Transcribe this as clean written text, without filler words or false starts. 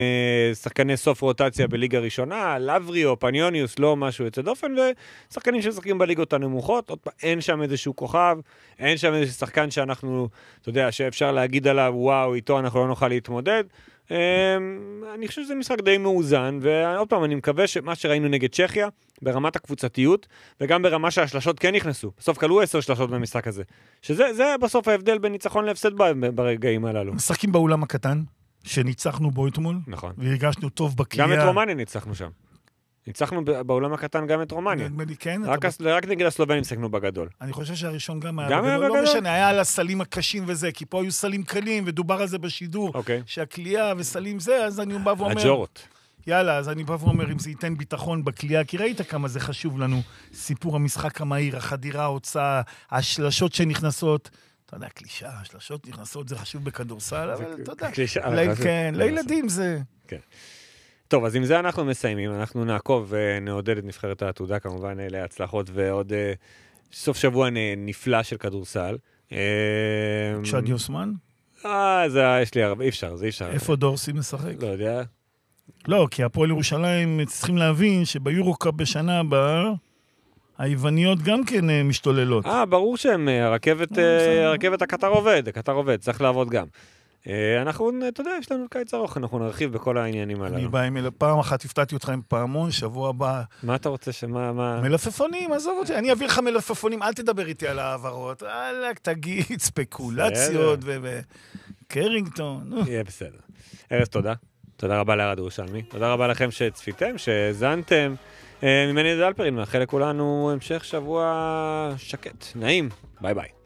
שחקני סוף רוטציה בליגה ראשונה, לבריו, פניוניוס, לא משהו יוצא דופן, ושחקנים ששחקים בליגות הנמוכות, עוד פעם, אין שם איזשהו כוכב, אין שם איזשהו שחקן שאנחנו, אתה יודע, שאפשר להגיד עליו, וואו, איתו אנחנו לא נוכל להתמודד. אני חושב שזה משחק די מאוזן, ועוד פעם, אני מקווה שמה שראינו נגד צ'כיה, ברמת הקבוצתיות, וגם ברמה שהשלשות כן נכנסו. בסוף קלו 10 שלשות במשחק הזה. שזה בסוף ההבדל בין ניצחון להפסד ברגעים הללו. משחקים באולם הקטן, שניצחנו בו אתמול. נכון. והרגשנו טוב בקליעה. גם את רומניה ניצחנו שם. ניצחנו באולם הקטן גם את רומניה. נדמה לי כן. רק נגד הסלובנים שחקנו בגדול. אני חושב שהראשון גם היה גם היה בגדול. לא משנה, היה על הסלים הקשים וזה, כי פה היו סלים קלים, ודובר על זה בשידור, שהקליעה וסלים זה, אז אני בא ואומר... הג'ורות. יאללה, אז אני בא ואומר, אם זה ייתן ביטחון בקליעה, כי ראית כמה זה חשוב לנו, סיפור המשחק המהיר, החדירה, ההוצאה, השלשות שנכנסות, אתה יודע, קלישה, השלשות נכנסות, זה חשוב בכדורסל, אבל אתה יודע, כן, לילדים זה... כן. טוב, אז עם זה אנחנו מסיימים, אנחנו נעקוב ונעודד את נבחרת העתודה, כמובן להצלחות ועוד סוף שבוע נפלא של כדורסל. שדי אוסמן? יש לי הרבה, אי אפשר. איפה דורסי משחק? לא יודע. לא, כי הפועל ירושלים צריכים להבין שביורוקאפ בשנה הבאה, היווניות גם כן משתוללות. ברור שהם, הרכבת הקטר עובד, צריך לעבוד גם. אנחנו, אתה יודע, יש לנו קיץ ארוך, אנחנו נרחיב בכל העניינים הללו. אני בא עם פעם אחת, הפתעתי אותך עם פעמון, שבוע הבא. מה אתה רוצה מה... מלפפונים, עזוב אותי, אני אביא לך מלפפונים, אל תדבר איתי על העברות, תגיד, ספקולציות וקרינגטון. יהיה בסדר. ארז, תודה. תודה רבה לארד ירושלמי. תודה רבה לכם שצפיתם, שזנתם. ממני דלפרין, מאחל לכולנו המשך שבוע שקט, נעים. ביי ביי.